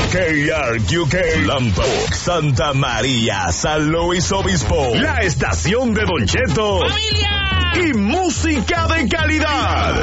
KRQK, Lampo, Santa María, San Luis Obispo, la estación de Don Cheto. ¡Familia! Y música de calidad.